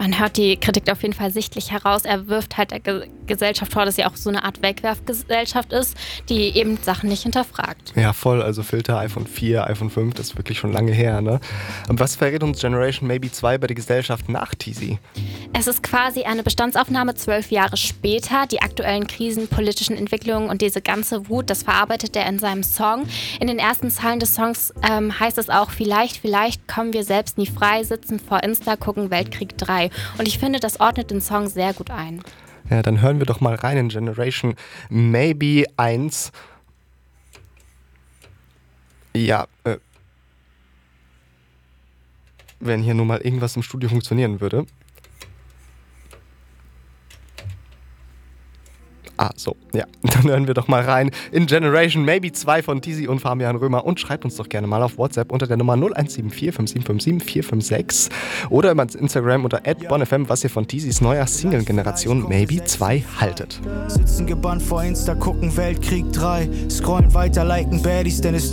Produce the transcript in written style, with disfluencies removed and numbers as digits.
Man hört die Kritik auf jeden Fall sichtlich heraus. Er wirft halt der Gesellschaft vor, dass sie auch so eine Art Wegwerfgesellschaft ist, die eben Sachen nicht hinterfragt. Ja, voll. Also Filter, iPhone 4, iPhone 5, das ist wirklich schon lange her, ne? Und was verrät uns Generation Maybe 2 über die Gesellschaft nach Teasy? Es ist quasi eine Bestandsaufnahme 12 Jahre später. Die aktuellen Krisen, politischen Entwicklungen und diese ganze Wut, das verarbeitet er in seinem Song. In den ersten Zeilen des Songs heißt es auch, vielleicht kommen wir selbst nie frei, sitzen vor Insta, gucken Weltkrieg 3. Und ich finde, das ordnet den Song sehr gut ein. Ja, dann hören wir doch mal rein in Generation Maybe 1. Ja, wenn hier nur mal irgendwas im Studio funktionieren würde. So, ja, dann hören wir doch mal rein in Generation Maybe 2 von Teasy und Fabian Römer und schreibt uns doch gerne mal auf WhatsApp unter der Nummer 0174 5757 456 oder über Instagram unter @bonfm, was ihr von Teasys neuer Single Generation Maybe 2 haltet. Sitzen gebannt vor Insta, gucken Weltkrieg 3, scrollen weiter, liken Baddies, denn es